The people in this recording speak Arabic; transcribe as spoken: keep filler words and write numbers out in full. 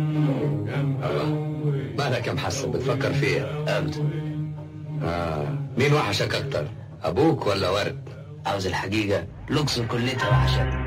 مالك يا محسن بتفكر فيها؟ ابدا. آه. مين وحشك اكتر؟ ابوك ولا ورد؟ عاوز الحقيقه، الاقصر كلتها وحشتني.